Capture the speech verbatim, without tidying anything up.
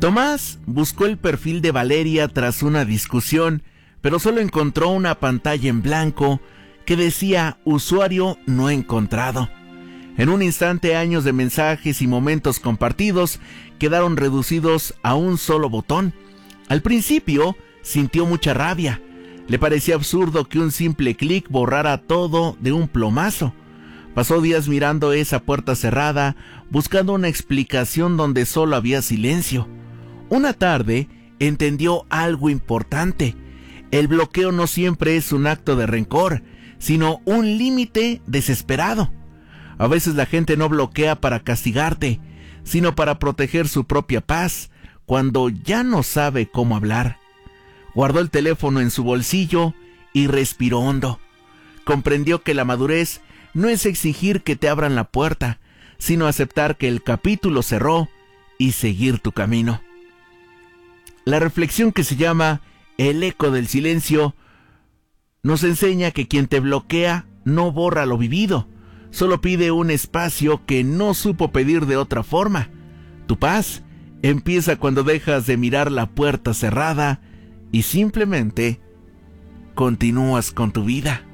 Tomás buscó el perfil de Valeria tras una discusión, pero solo encontró una pantalla en blanco que decía usuario no encontrado. En un instante, años de mensajes y momentos compartidos quedaron reducidos a un solo botón. Al principio sintió mucha rabia. Le parecía absurdo que un simple clic borrara todo de un plomazo. Pasó días mirando esa puerta cerrada, buscando una explicación donde solo había silencio. Una tarde entendió algo importante. El bloqueo no siempre es un acto de rencor, sino un límite desesperado. A veces la gente no bloquea para castigarte, sino para proteger su propia paz cuando ya no sabe cómo hablar. Guardó el teléfono en su bolsillo y respiró hondo. Comprendió que la madurez no es exigir que te abran la puerta, sino aceptar que el capítulo cerró y seguir tu camino. La reflexión, que se llama El eco del silencio, nos enseña que quien te bloquea no borra lo vivido, solo pide un espacio que no supo pedir de otra forma. Tu paz empieza cuando dejas de mirar la puerta cerrada y simplemente continúas con tu vida.